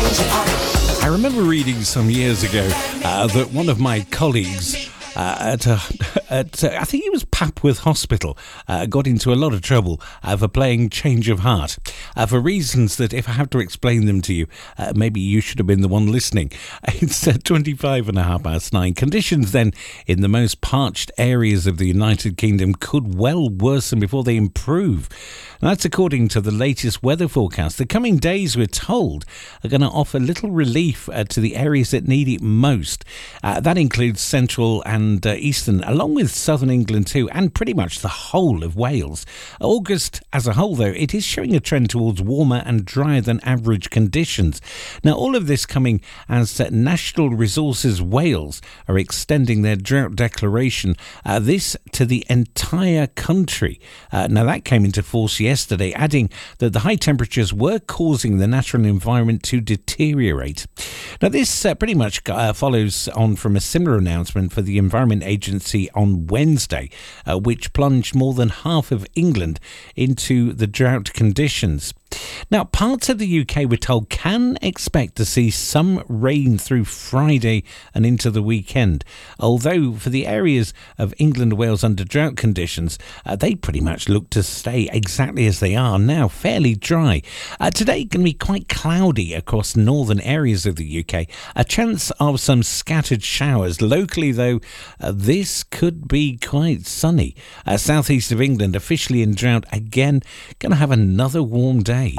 I remember reading some years ago that one of my colleagues at I think it was Papworth Hospital, got into a lot of trouble for playing Change of Heart for reasons that, if I have to explain them to you, maybe you should have been the one listening. It's 9:25. Conditions then in the most parched areas of the United Kingdom could well worsen before they improve. And that's according to the latest weather forecast. The coming days, we're told, are going to offer little relief to the areas that need it most. That includes central and eastern, along with southern England too, and pretty much the whole of Wales. August as a whole, though, it is showing a trend towards warmer and drier than average conditions. Now, all of this coming as National Resources Wales are extending their drought declaration, this to the entire country. Now, that came into force yesterday, adding that the high temperatures were causing the natural environment to deteriorate. Now, this pretty much follows on from a similar announcement for the Environment Agency on Wednesday, which plunged more than half of England into the drought conditions. Now, parts of the UK, we're told, can expect to see some rain through Friday and into the weekend. Although for the areas of England and Wales under drought conditions, they pretty much look to stay exactly as they are now, fairly dry. Today can be quite cloudy across northern areas of the UK. A chance of some scattered showers. Locally, though, this could be quite sunny. Southeast of England, officially in drought again, going to have another warm day.